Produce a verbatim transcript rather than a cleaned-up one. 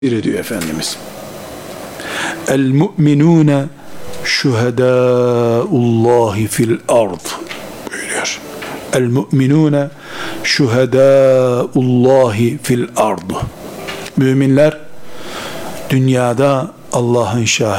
diyor Efendimiz. El mu'minune şuhedâullâhi fil ard buyuruyor. El mu'minune şuhedâullâhi fil ard. Müminler dünyada Allah'ın şahidi